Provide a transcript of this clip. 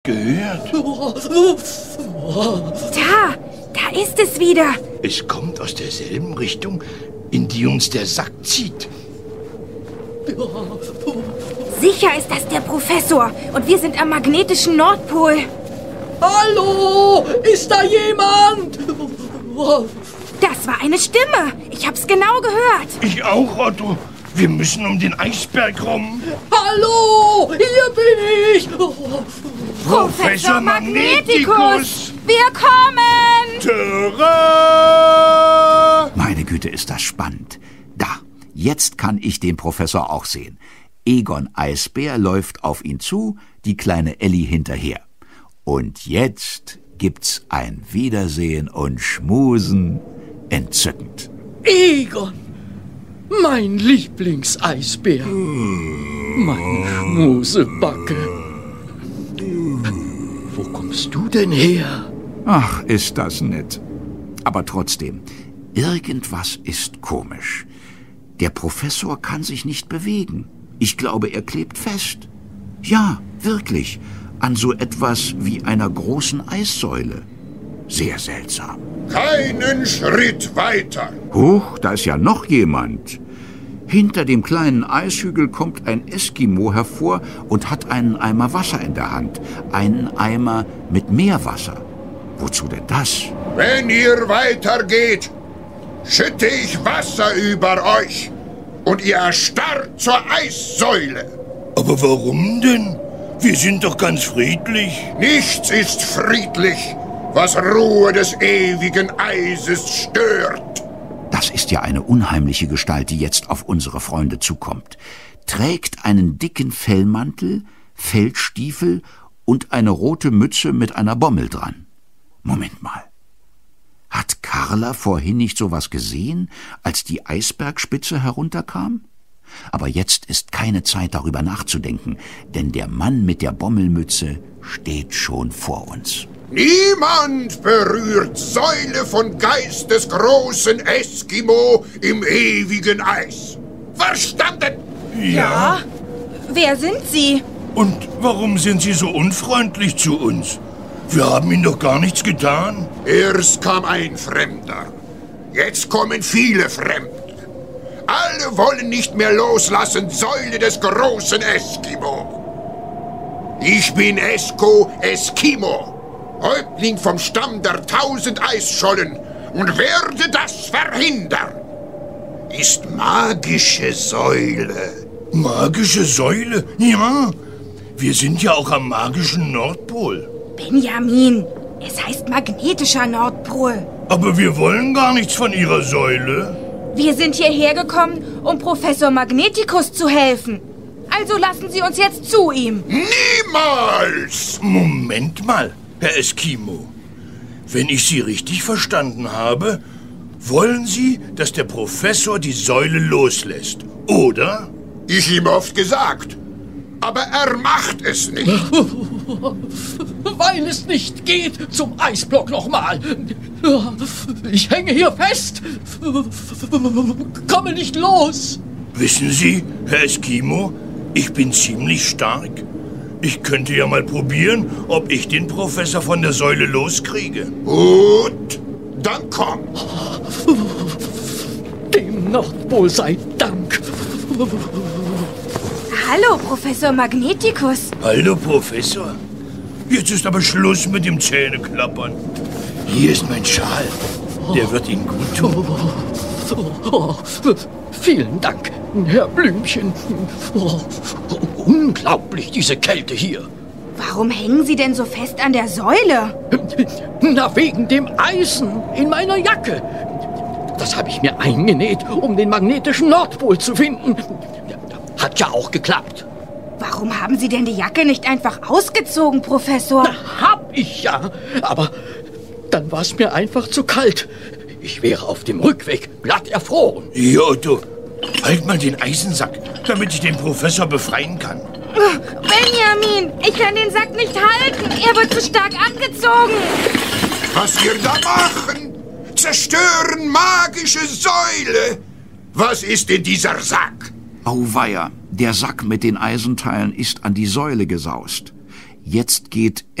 gehört. Da ist es wieder. Es kommt aus derselben Richtung, in die uns der Sack zieht. Sicher ist das der Professor und wir sind am magnetischen Nordpol. Hallo, ist da jemand? Das war eine Stimme. Ich hab's genau gehört. Ich auch, Otto. Wir müssen um den Eisberg rum. Hallo, hier bin ich. Professor Magnetikus, wir kommen. Tada! Meine Güte, ist das spannend. Da, jetzt kann ich den Professor auch sehen. Egon Eisbär läuft auf ihn zu, die kleine Elli hinterher. Und jetzt gibt's ein Wiedersehen und Schmusen. Entzückend. Egon, mein Lieblingseisbär. Meine Schmusebacke. Wo kommst du denn her? Ach, ist das nett. Aber trotzdem, irgendwas ist komisch. Der Professor kann sich nicht bewegen. Ich glaube, er klebt fest. Ja, wirklich. An so etwas wie einer großen Eissäule. Sehr seltsam. Keinen Schritt weiter. Huch, da ist ja noch jemand. Hinter dem kleinen Eishügel kommt ein Eskimo hervor und hat einen Eimer Wasser in der Hand. Einen Eimer mit Meerwasser. Wozu denn das? Wenn ihr weitergeht, schütte ich Wasser über euch und ihr erstarrt zur Eissäule. Aber warum denn? Wir sind doch ganz friedlich. Nichts ist friedlich, was Ruhe des ewigen Eises stört. Das ist ja eine unheimliche Gestalt, die jetzt auf unsere Freunde zukommt. Trägt einen dicken Fellmantel, Feldstiefel und eine rote Mütze mit einer Bommel dran. Moment mal. Hat Carla vorhin nicht sowas gesehen, als die Eisbergspitze herunterkam? Aber jetzt ist keine Zeit, darüber nachzudenken, denn der Mann mit der Bommelmütze steht schon vor uns. Niemand berührt Säule von Geist des großen Eskimo im ewigen Eis. Verstanden? Ja? Wer sind Sie? Und warum sind Sie so unfreundlich zu uns? Wir haben Ihnen doch gar nichts getan. Erst kam ein Fremder. Jetzt kommen viele Fremden. Alle wollen nicht mehr loslassen, Säule des großen Eskimo. Ich bin Esko Eskimo, Häuptling vom Stamm der 1000 Eisschollen und werde das verhindern. Ist magische Säule. Magische Säule? Ja. Wir sind ja auch am magischen Nordpol. Benjamin, es heißt magnetischer Nordpol. Aber wir wollen gar nichts von Ihrer Säule. Wir sind hierher gekommen, um Professor Magnetikus zu helfen. Also lassen Sie uns jetzt zu ihm. Niemals! Moment mal, Herr Eskimo. Wenn ich Sie richtig verstanden habe, wollen Sie, dass der Professor die Säule loslässt, oder? Ich ihm oft gesagt, aber er macht es nicht. Weil es nicht geht, zum Eisblock nochmal. Ich hänge hier fest. Komme nicht los. Wissen Sie, Herr Eskimo, ich bin ziemlich stark. Ich könnte ja mal probieren, ob ich den Professor von der Säule loskriege. Gut, dann komm. Dem Nordpol sei Dank. Hallo, Professor Magnetikus. Hallo, Professor. Jetzt ist aber Schluss mit dem Zähneklappern. Hier ist mein Schal. Der wird Ihnen gut tun. Vielen Dank, Herr Blümchen. Unglaublich, diese Kälte hier. Warum hängen Sie denn so fest an der Säule? Na, wegen dem Eisen in meiner Jacke. Das habe ich mir eingenäht, um den magnetischen Nordpol zu finden. Hat ja auch geklappt. Warum haben Sie denn die Jacke nicht einfach ausgezogen, Professor? Na, hab ich ja. Aber dann war es mir einfach zu kalt. Ich wäre auf dem Rückweg glatt erfroren. Hier, Otto, halt mal den Eisensack, damit ich den Professor befreien kann. Benjamin, ich kann den Sack nicht halten. Er wird zu stark angezogen. Was wir da machen? Zerstören magische Säule. Was ist in dieser Sack? Auweia, der Sack mit den Eisenteilen ist an die Säule gesaust. Jetzt geht